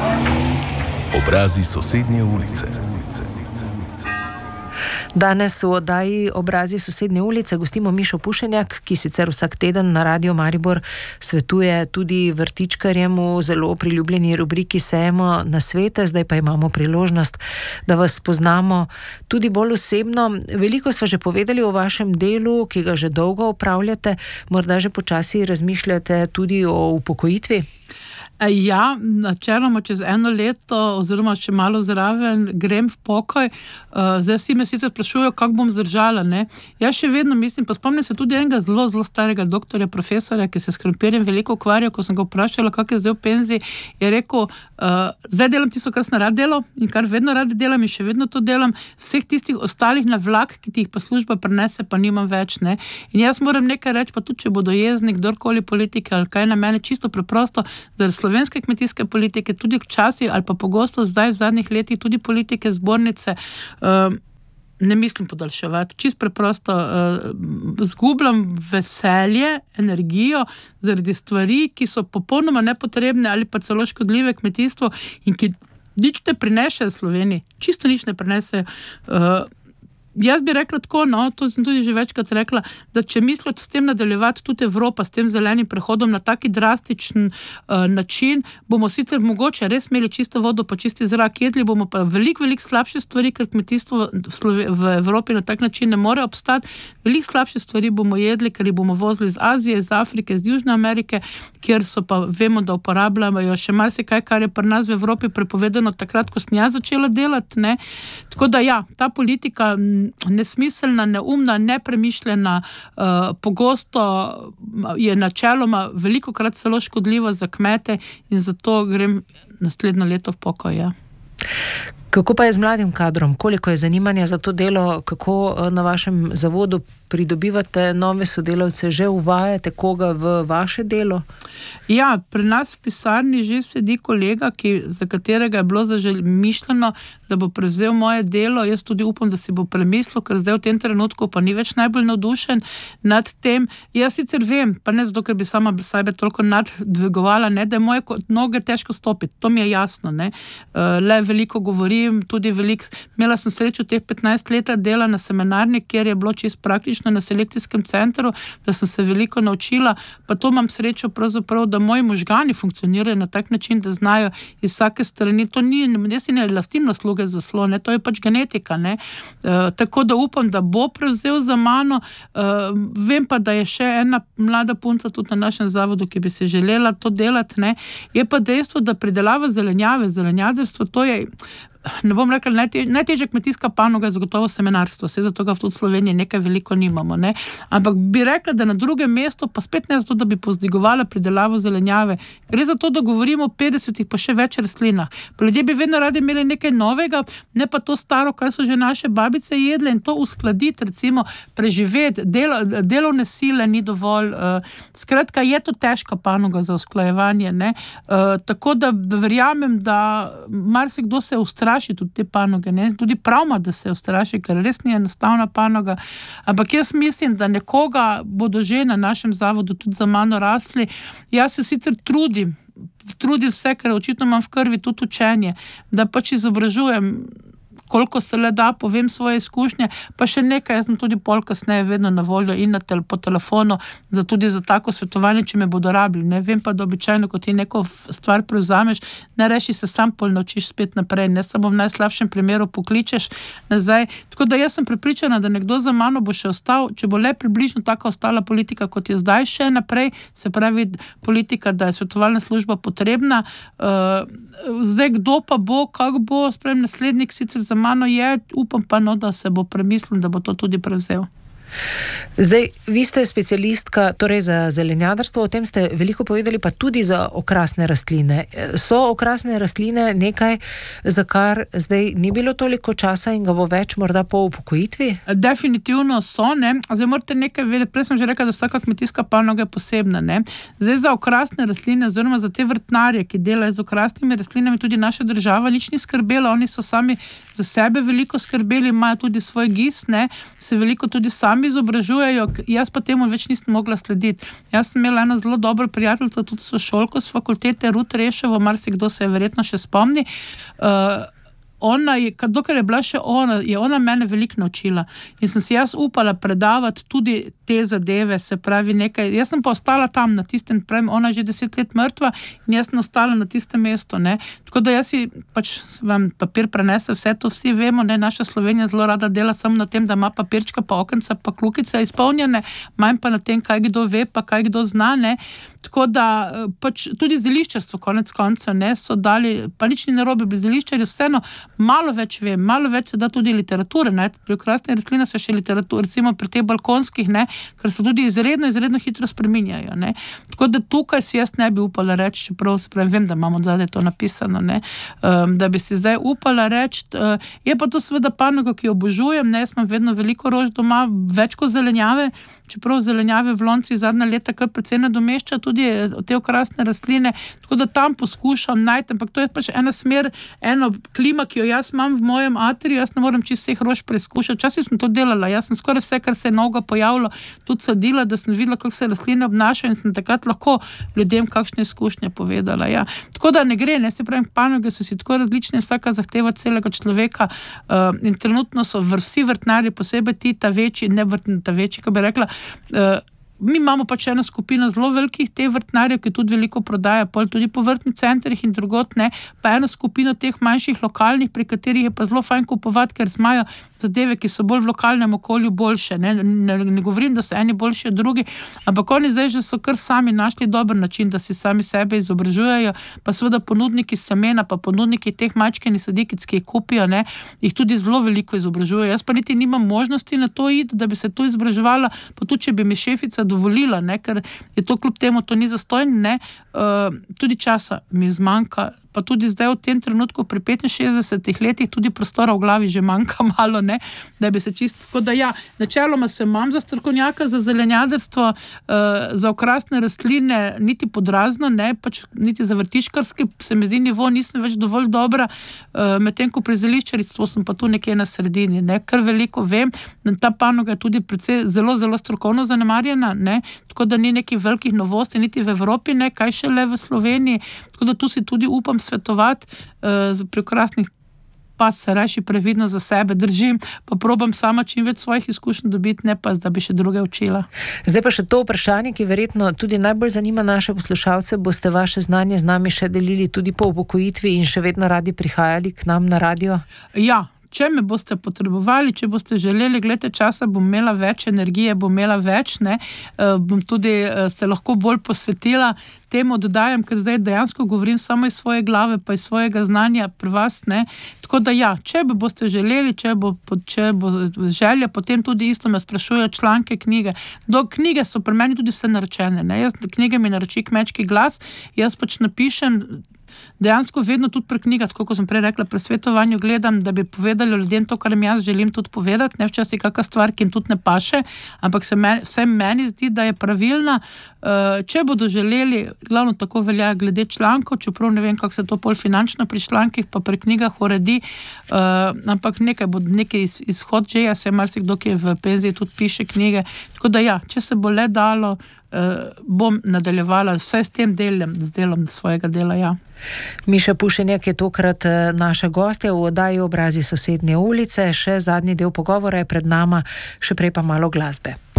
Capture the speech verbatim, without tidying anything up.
Obrazi sosednje ulice. Danes v oddaji Obrazi sosednje ulice gostimo Mišo Pušenjak, ki sicer vsak teden na Radio Maribor svetuje tudi vrtičkarjem v zelo priljubljeni rubriki Sejemo nasvete. Zdaj pa imamo priložnost, da vas spoznamo tudi bolj osebno. Veliko sva že povedali o vašem delu, ki ga že dolgo opravljate. Morda že počasi razmišljate tudi o upokojitvi? Ja, načeloma čez eno leto oziroma še malo zraven grem v pokoj. Zdaj si me sicer sprašujejo, kako bom zdržala, ne. Jaz še vedno mislim, pa spomnim se tudi enega zelo, zelo starega doktorja, profesorja, ki se s krompirjem veliko ukvarja, ko sem ga vprašala, kak je zdaj v penziji, je rekel, uh, zdaj delam tisto, kar sem rad delal in kar vedno rad delam in še vedno to delam, vseh tistih ostalih navlak, ki ti jih pa služba prinese, pa nimam več, ne. In jaz moram nekaj reči, pa tudi, če bodo jezni, kdorkoli politike ali kaj na mene, čisto preprosto, da slovenske kmetijske politike, tudi včasih ali pa pogosto zdaj v zadnjih letih tudi politike zbornice, uh, ne mislim podaljševati. Čist preprosto uh, zgubljam veselje, energijo zaradi stvari, ki so popolnoma nepotrebne ali pa celo škodljive kmetijstvo in ki nič ne prinesejo Sloveniji. Čisto nič ne prinesejo. Uh, Jaz bi rekla tako, no, to sem tudi že večkrat rekla, da če mislijo s tem nadaljevati tudi Evropa, s tem zelenim prehodom na taki drastičen uh, način, bomo sicer mogoče res imeli čisto vodo pa čisti zrak, jedli bomo pa veliko, veliko slabše stvari, ker kmetijstvo v, Slove- v Evropi na tak način ne more obstati. Veliko slabše stvari bomo jedli, ker jih bomo vozili iz Azije, iz Afrike, iz Južne Amerike, kjer so pa, vemo, da uporabljajo še marsikaj, kar je pri nas v Evropi prepovedano takrat, ko sem jaz začela delati, ne. Tako da ja, ta politika nesmiselna, neumna, nepremišljena, uh, pogosto je načeloma velikokrat celo škodljiva za kmete in zato grem naslednje leto v pokoj, ja. Kako pa je z mladim kadrom? Koliko je zanimanja za to delo? Kako na vašem zavodu pridobivate nove sodelavce? Že uvajate koga v vaše delo? Ja, pri nas v pisarni že sedi kolega, ki, za katerega je bilo mišljeno, da bo prevzel moje delo. Jaz tudi upam, da si bo premislil, ker zdaj v tem trenutku pa ni več najbolj navdušen nad tem. Jaz sicer vem, pa ne zato, ker bi sama sebe toliko naddvigovala, ne, da je moje noge težko stopiti. To mi je jasno, ne. Le veliko govorim, tudi veliko, imela sem srečo teh petnajst let dela na seminarni, kjer je bilo čisto praktično na selekcijskem centru, da sem se veliko naučila, pa to imam srečo pravzaprav, da moji možgani funkcionirajo na tak način, da znajo iz vsake strani, to ni, jaz si ne lastim nasluge za slo, ne, to je pač genetika, ne. Uh, tako da upam, da bo prevzel za mano, uh, vem pa, da je še ena mlada punca tudi na našem zavodu, ki bi se želela to delati, ne. Je pa dejstvo, da pridelava zelenjave, zelenjadarstvo, to je, ne bom rekla, najtež, najtežja kmetijska panoga je zagotovo semenarstvo, vse zato ga tudi v Sloveniji nekaj veliko nimamo, ne. Ampak bi rekla, da na drugem mestu, pa spet ne zato, da bi povzdigovala pridelavo zelenjave, gre za to, da govorimo o petdesetih pa še več rastlinah. Pa ljudje bi vedno radi imeli nekaj novega, ne pa to staro, kar so že naše babice jedle in to uskladiti, recimo preživeti, delo, delovne sile ni dovolj, uh, skratka je to težka panoga za usklajevanje, ne. Uh, tako da verjamem, da marsikdo se ustraši tudi te panoge, ne? Tudi pravma, da se ustraši, ker res ni enostavna panoga, ampak jaz mislim, da nekoga bodo že na našem zavodu tudi za mano rasli. Jaz se sicer trudim, trudim vse, ker očitno imam v krvi tudi učenje, da pač izobražujem, koliko se le da, povem svoje izkušnje, pa še nekaj, jaz sem tudi pol kasneje vedno na voljo in na tel, po telefonu, za tudi za tako svetovanje, če me bodo rabili, ne, vem pa, da običajno, ko ti neko stvar prevzameš, ne reši se sam pol naučiš spet naprej, ne samo v najslabšem primeru pokličeš nazaj, tako da jaz sem prepričana, da nekdo za mano bo še ostal, če bo le približno taka ostala politika, kot je zdaj še naprej, se pravi politika, da je svetovalna služba potrebna, uh, zdaj kdo pa bo, kako bo, sprem naslednik sicer za mano je, upam pa no, da se bo premislil, da bo to tudi prevzel. Zdaj, vi ste specialistka torej za zelenjadarstvo, o tem ste veliko povedali, pa tudi za okrasne rastline. So okrasne rastline nekaj, za kar zdaj ni bilo toliko časa in ga bo več morda po upokojitvi? Definitivno so, ne. Zdaj morate nekaj vedeti, prej sem že rekla, da vsaka kmetijska panoga je posebna, ne. Zdaj za okrasne rastline, oziroma za te vrtnarje, ki delajo z okrasnimi rastlinami, tudi naša država nič ni skrbela, oni so sami za sebe veliko skrbeli, imajo tudi svoj gis, ne, se veliko tudi sami tam izobražujejo, jaz pa temu več nisem mogla slediti. Jaz sem imela eno zelo dobro prijateljico, tudi sošolko s fakultete, Rut Reševo, marsikdo se je verjetno še spomni. Uh, Ona je, dokler je bila še ona, je ona mene veliko naučila in sem si jaz upala predavati tudi te zadeve, se pravi nekaj, jaz sem pa ostala tam na tistem, pravim, ona je že deset let mrtva in jaz sem ostala na tistem mestu, ne, tako da jaz si pač vam papir prenese, vse to vsi vemo, ne, naša Slovenija zelo rada dela samo na tem, da ima papirčka pa okenca pa klukice izpolnjene, manj pa na tem, kaj kdo ve, pa kaj kdo zna, ne, tako da pač tudi zeliščarstvo konec konca, ne, so dali, pa nič ni narobe, bi zeliščarji vseeno malo več vem, malo več se da tudi literature, ne, pri okrasnih rastlinah so še literature, recimo pri teh balkonskih, ne, ker se tudi izredno, izredno hitro spreminjajo, ne, tako da tukaj si jaz ne bi upala reči, čeprav se pravim, vem, da imam od zadaj to napisano, ne, um, da bi si zdaj upala reči, uh, je pa to seveda panoga, ki jo obožujem, ne, jaz imam vedno veliko rož doma, več kot zelenjave, čeprav zelenjave v lonci zadnja leta kar precej nadomešča tudi te okrasne rastline, tako da tam poskušam najti, ampak to je pač ena smer, eno klima, ki jo jaz imam v mojem atriju, jaz ne morem čisto vseh rož preizkušati, včasih sem to delala, jaz sem skoraj vse, kar se je novega pojavilo, tudi sadila, da sem videla, kako se rastline obnašajo in sem takrat lahko ljudem kakšne izkušnje povedala, ja. Tako da ne gre, ne, se pravim, panoge so si tako različne, vsaka zahteva celega človeka uh, in trenutno so vr, vsi vrtnarji, posebej ti ta večji, ne vrtni ta večji, ko bi rekla, Uh, mi imamo pač eno skupino zelo velikih teh vrtnarjev, ki tudi veliko prodaja, pol tudi po vrtnih centrih in drugot, ne, pa eno skupino teh manjših lokalnih, pri katerih je pa zelo fajn kupovati, ker imajo zadeve, ki so bolj v lokalnem okolju boljše, ne, ne, ne govorim, da so eni boljši od drugi, ampak oni zdaj že so kar sami našli dober način, da si sami sebe izobražujejo, pa seveda ponudniki semena, pa ponudniki teh majčkenih sadikic, ki jih kupijo, ne, jih tudi zelo veliko izobražujejo. Jaz pa niti nimam možnosti na to iti, da bi se to izobraževala, pa tudi, če bi mi šefica dovolila, ne, ker je to kljub temu, to ni zastojno, ne, uh, tudi časa mi zmanjka, pa tudi zdaj v tem trenutku pri petinšestdesetih letih tudi prostora v glavi že manjka malo, ne, da bi se čisto, tako da ja, načeloma se imam za strokovnjaka za zelenjadarstvo, uh, za okrasne rastline, niti podrazno, ne, pač niti za vrtičkarski, se mi zdi nivo, nisem več dovolj dobra, uh, medtem ko pri zeliščarstvu sem pa tu nekje na sredini, ne, kar veliko vem, ta panoga je tudi precej zelo, zelo strokovno zanemarjena, ne, tako da ni nekih velikih novosti, niti v Evropi, ne, kaj šele v Sloveniji, tako da tu si tudi upam svetovati uh, pri okrasnih, pa se reši previdno za sebe držim, pa probam sama čim več svojih izkušenj dobiti, ne pa da bi še druge učila. Zdaj pa še to vprašanje, ki verjetno tudi najbolj zanima naše poslušalce, boste vaše znanje z nami še delili tudi po upokojitvi in še vedno radi prihajali k nam na radio? Ja. Če me boste potrebovali, če boste želeli, gledajte, časa bom imela več, energije bom imela več, ne, bom tudi se lahko bolj posvetila temu, dodajam, ker zdaj dejansko govorim samo iz svoje glave, pa iz svojega znanja pri vas, ne, tako da ja, če bi boste želeli, če bo, če bo želja, potem tudi isto me sprašujejo članke, knjige. Do knjige so pri meni tudi vse naročene, ne, jaz knjige mi naroči Kmečki glas, jaz pač napišem, dejansko vedno tudi pri knjigah, tako kot sem prej rekla, pri svetovanju gledam, da bi povedali ljudem to, kar jim jaz želim tudi povedati, ne včasih kakšna stvar, ki jim tudi ne paše, ampak se meni, vsem meni zdi, da je pravilna. Če bodo želeli, glavno tako velja glede člankov, čeprav ne vem, kako se to pol finančno pri člankih pa pri knjigah uredi, ampak nekaj bo, nekaj izhod že, jaz se marsikdo, ki je v penziji, tudi piše knjige, tako da ja, če se bo le dalo, bom nadaljevala vse s tem delom, z delom svojega dela, ja. Miša Pušenjak je tokrat naša gostja v oddaji Obrazi sosednje ulice, še zadnji del pogovora je pred nama, še prej pa malo glasbe.